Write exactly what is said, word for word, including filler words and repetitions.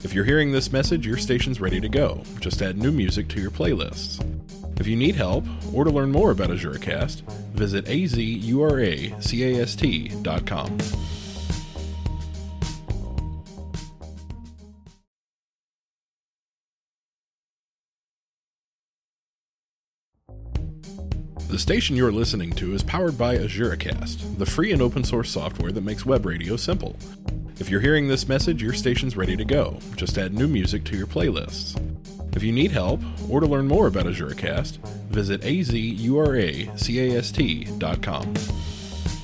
If you're hearing this message, your station's ready to go. Just add new music to your playlists. If you need help, or to learn more about AzureCast, visit a z u r a c a s t dot com. The station you're listening to is powered by AzureCast, the free and open source software that makes web radio simple. If you're hearing this message, your station's ready to go. Just add new music to your playlists. If you need help, or to learn more about AzureCast, visit a z u r a c a s t dot com.